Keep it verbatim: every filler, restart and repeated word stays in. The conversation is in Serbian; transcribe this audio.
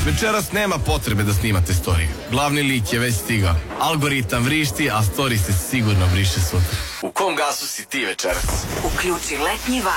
Večeras nema potrebe da snimate storiju. Glavni lik je već stigao. Algoritam vrišti, a story se sigurno briše sutra. U kom gasu si ti večeras? Uključi letnji